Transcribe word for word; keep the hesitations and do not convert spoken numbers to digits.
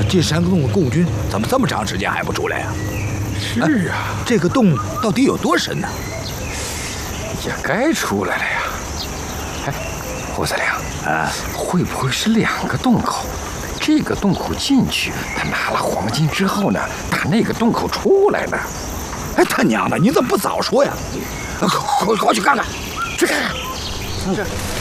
这山洞的共军怎么这么长时间还不出来呀？ 是啊， 这个洞到底有多深呢？ 也该出来了呀。哎，胡司令啊， 会不会是两个洞口？这个洞口进去，他拿了黄金之后呢，打那个洞口出来呢？ 哎，他娘的，你怎么不早说呀？快快快去看看，去看看。 这。